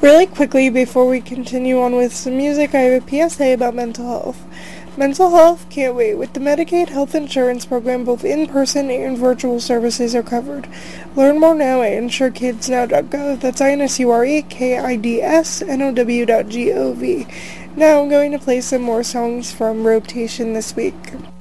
Really quickly, before we continue on with some music, I have a PSA about mental health. Mental health can't wait. With the Medicaid health insurance program, both in-person and virtual services are covered. Learn more now at insurekidsnow.gov. That's INSUREKIDSNOW.gov. Now I'm going to play some more songs from Rotation this week.